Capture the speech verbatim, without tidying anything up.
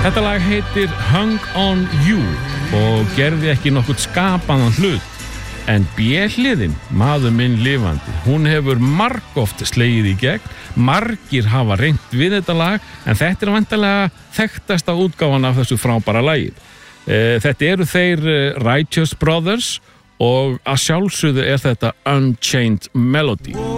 Þetta lag heitir Hung on You og gerði ekki nokkuð skapaðan hlut. En B-hliðin, maður minn lifandi, hún hefur margoft slegið í gegn, margir hafa reynt við þetta lag, en þetta er væntanlega þekktasta útgáfan af þessu frábæra lagi. Þetta eru þeir Righteous Brothers og að sjálfsögðu er þetta Unchained Melody.